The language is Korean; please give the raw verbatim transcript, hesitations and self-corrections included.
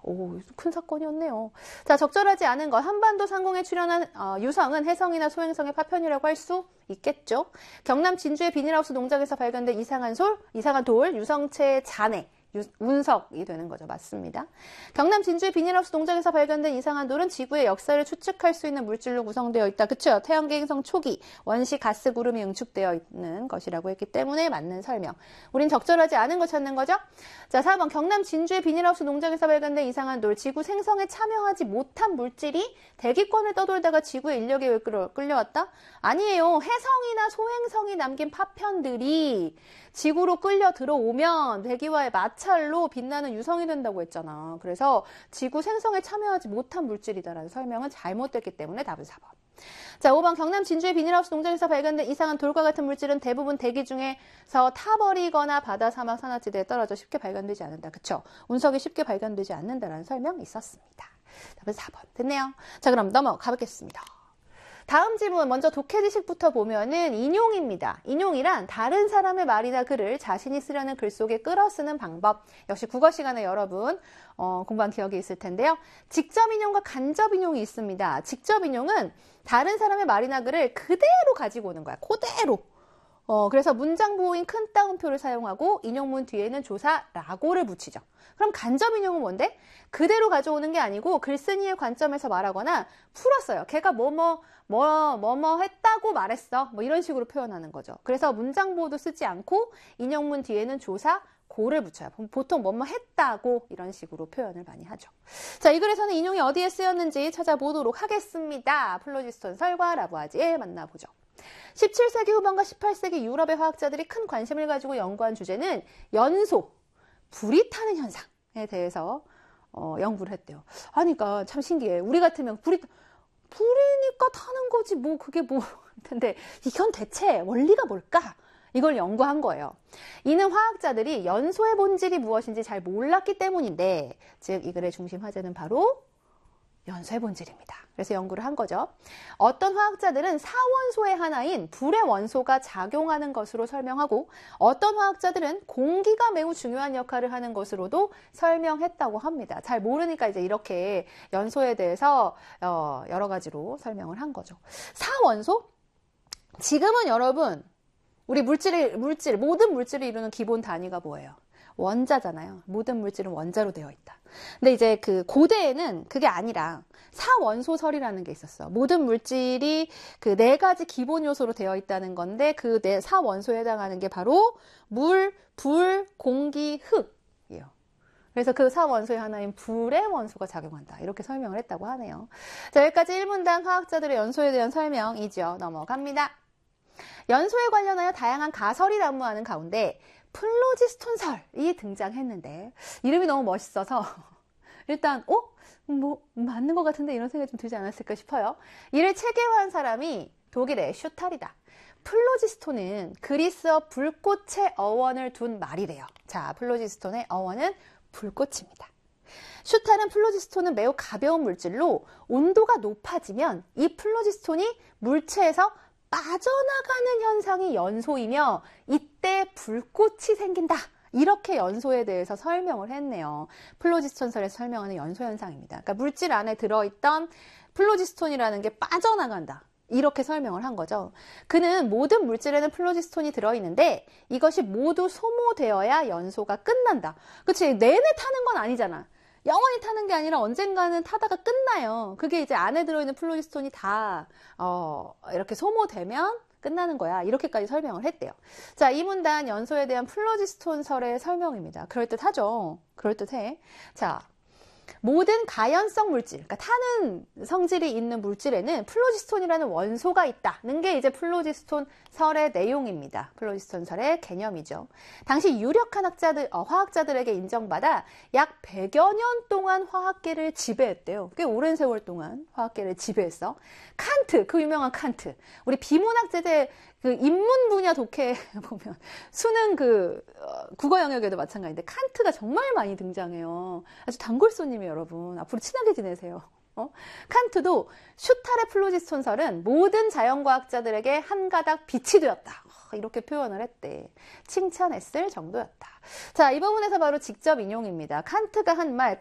오, 큰 사건이었네요. 자, 적절하지 않은 것. 한반도 상공에 출현한 어, 유성은 해성이나 소행성의 파편이라고 할 수 있겠죠. 경남 진주의 비닐하우스 농장에서 발견된 이상한 솔, 이상한 돌, 유성체의 잔해. 유, 운석이 되는 거죠. 맞습니다. 경남 진주의 비닐하우스 농장에서 발견된 이상한 돌은 지구의 역사를 추측할 수 있는 물질로 구성되어 있다. 그쵸? 태양계 행성 초기 원시 가스 구름이 응축되어 있는 것이라고 했기 때문에 맞는 설명. 우린 적절하지 않은 거 찾는 거죠? 자, 사 번 경남 진주의 비닐하우스 농장에서 발견된 이상한 돌. 지구 생성에 참여하지 못한 물질이 대기권을 떠돌다가 지구의 인력에 끌려, 끌려왔다? 아니에요. 해성이나 소행성이 남긴 파편들이 지구로 끌려 들어오면 대기와의 마찰로 빛나는 유성이 된다고 했잖아. 그래서 지구 생성에 참여하지 못한 물질이다라는 설명은 잘못됐기 때문에 답은 사 번. 자, 오 번 경남 진주의 비닐하우스 농장에서 발견된 이상한 돌과 같은 물질은 대부분 대기 중에서 타버리거나 바다, 사막, 산화지대에 떨어져 쉽게 발견되지 않는다. 그쵸? 운석이 쉽게 발견되지 않는다라는 설명이 있었습니다. 답은 사 번. 됐네요. 자, 그럼 넘어가 보겠습니다. 다음 질문 먼저 독해지식부터 보면은 인용입니다. 인용이란 다른 사람의 말이나 글을 자신이 쓰려는 글 속에 끌어 쓰는 방법. 역시 국어 시간에 여러분 어, 공부한 기억이 있을 텐데요. 직접 인용과 간접 인용이 있습니다. 직접 인용은 다른 사람의 말이나 글을 그대로 가지고 오는 거야. 그대로. 어, 그래서 문장 보호인 큰 따옴표를 사용하고 인용문 뒤에는 조사 라고를 붙이죠. 그럼 간접 인용은 뭔데? 그대로 가져오는 게 아니고 글쓴이의 관점에서 말하거나 풀었어요. 걔가 뭐뭐 뭐 뭐 뭐 했다고 말했어. 뭐 이런 식으로 표현하는 거죠. 그래서 문장 보호도 쓰지 않고 인용문 뒤에는 조사 고를 붙여요. 보통 뭐뭐 했다고 이런 식으로 표현을 많이 하죠. 자, 이 글에서는 인용이 어디에 쓰였는지 찾아보도록 하겠습니다. 플로지스톤 설과 라부아지에 만나보죠. 십칠 세기 후반과 십팔 세기 유럽의 화학자들이 큰 관심을 가지고 연구한 주제는 연소, 불이 타는 현상에 대해서 어, 연구를 했대요. 하니까 참 신기해. 우리 같으면 불이, 불이니까 타는 거지 뭐 그게 뭐. 근데 이건 대체 원리가 뭘까? 이걸 연구한 거예요. 이는 화학자들이 연소의 본질이 무엇인지 잘 몰랐기 때문인데, 즉 이 글의 중심 화제는 바로 연소의 본질입니다. 그래서 연구를 한 거죠. 어떤 화학자들은 사원소의 하나인 불의 원소가 작용하는 것으로 설명하고 어떤 화학자들은 공기가 매우 중요한 역할을 하는 것으로도 설명했다고 합니다. 잘 모르니까 이제 이렇게 연소에 대해서 어, 여러 가지로 설명을 한 거죠. 사원소? 지금은 여러분 우리 물질이, 물질, 모든 물질을 이루는 기본 단위가 뭐예요? 원자잖아요. 모든 물질은 원자로 되어 있다. 근데 이제 그 고대에는 그게 아니라 사원소설이라는 게 있었어. 모든 물질이 그 네 가지 기본 요소로 되어 있다는 건데 그 네 사원소에 해당하는 게 바로 물, 불, 공기, 흙이에요. 그래서 그 사원소의 하나인 불의 원소가 작용한다. 이렇게 설명을 했다고 하네요. 자, 여기까지 일 분당 화학자들의 연소에 대한 설명이죠. 넘어갑니다. 연소에 관련하여 다양한 가설이 난무하는 가운데 플로지스톤설이 등장했는데 이름이 너무 멋있어서 일단 어? 뭐 맞는 것 같은데 이런 생각이 좀 들지 않았을까 싶어요. 이를 체계화한 사람이 독일의 슈탈이다. 플로지스톤은 그리스어 불꽃의 어원을 둔 말이래요. 자, 플로지스톤의 어원은 불꽃입니다. 슈탈은 플로지스톤은 매우 가벼운 물질로 온도가 높아지면 이 플로지스톤이 물체에서 빠져나가는 현상이 연소이며 이때 불꽃이 생긴다. 이렇게 연소에 대해서 설명을 했네요. 플로지스톤설에서 설명하는 연소 현상입니다. 그러니까 물질 안에 들어있던 플로지스톤이라는 게 빠져나간다. 이렇게 설명을 한 거죠. 그는 모든 물질에는 플로지스톤이 들어있는데 이것이 모두 소모되어야 연소가 끝난다. 그치? 내내 타는 건 아니잖아. 영원히 타는 게 아니라 언젠가는 타다가 끝나요. 그게 이제 안에 들어있는 플로지스톤이 다 어, 이렇게 소모되면 끝나는 거야. 이렇게까지 설명을 했대요. 자, 이 문단 연소에 대한 플로지스톤설의 설명입니다. 그럴듯하죠? 그럴듯해. 자, 모든 가연성 물질, 그러니까 타는 성질이 있는 물질에는 플로지스톤이라는 원소가 있다는 게 이제 플로지스톤설의 내용입니다. 플로지스톤설의 개념이죠. 당시 유력한 학자들, 어, 화학자들에게 인정받아 약 백여 년 동안 화학계를 지배했대요. 꽤 오랜 세월 동안 화학계를 지배했어. 칸트, 그 유명한 칸트. 우리 비문학 제재 그 인문 분야 독해 보면 수능 그 어, 국어 영역에도 마찬가지인데 칸트가 정말 많이 등장해요. 아주 단골손님이에요, 여러분. 앞으로 친하게 지내세요. 어? 칸트도 슈탈의 플로지스톤설은 모든 자연과학자들에게 한 가닥 빛이 되었다. 어, 이렇게 표현을 했대. 칭찬했을 정도였다. 자, 이 부분에서 바로 직접 인용입니다. 칸트가 한 말,